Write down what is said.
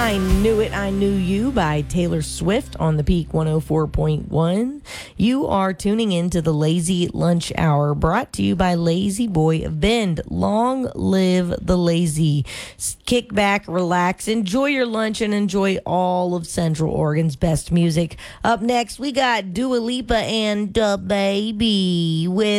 I Knew It, I Knew You by Taylor Swift on the Peak 104.1. You are tuning into the Lazy Lunch Hour, brought to you by Lazy Boy of Bend. Long live the lazy. Kick back, relax, enjoy your lunch, and enjoy all of Central Oregon's best music. Up next, we got Dua Lipa and Da Baby with